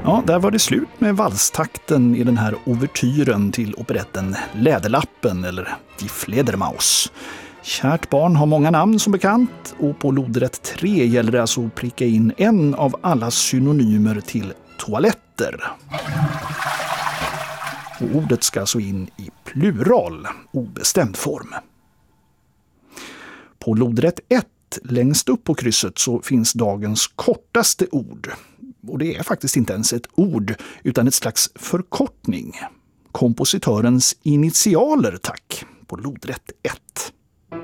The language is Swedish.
Ja, där var det slut med valstakten i den här ouvertyren till operetten Läderlappen eller Die Fledermaus. Kärt barn har många namn som bekant och på lodrätt 3 gäller det alltså att pricka in en av alla synonymer till toaletter. Och ordet ska alltså in i plural, obestämd form. På lodrätt 1 längst upp på krysset så finns dagens kortaste ord. Och det är faktiskt inte ens ett ord utan ett slags förkortning. Kompositörens initialer, tack, på lodrätt 1.